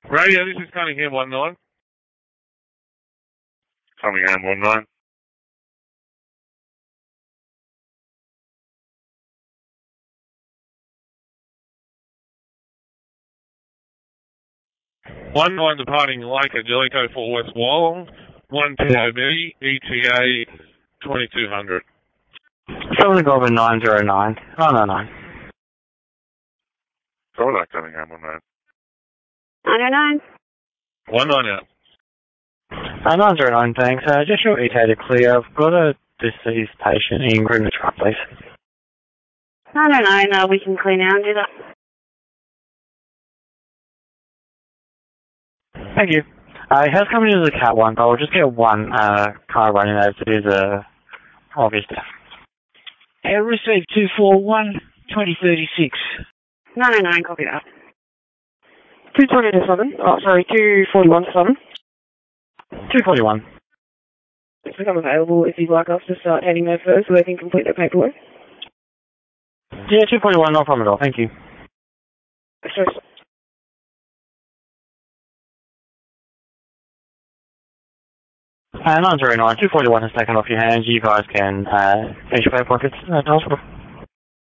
Radio, this is Cunningham 19. Cunningham 19. One nine departing Leica, Jellicoe 4 West Wyalong, 1 POB, ETA 2200. Southern Goulburn 909. 909. Sorry, Cunningham 19. 909. 19 out. 909, thanks. Just your ETA to clear. I've got a deceased patient in Greenwich Park, please. 909, we can clear now and do that. Thank you. It has come in as a Cat 1, but I'll just get one car running as it is a obvious death. Received 241, 2036. 909, copy that. 220 to 7. Oh, sorry, 241 to 7. 241. It's become available if you'd like us to start heading there first so they can complete their paperwork. Yeah, 241, no problem at all. Thank you. Sorry. 909, 241 has taken off your hands. You guys can finish your paperwork at the hospital.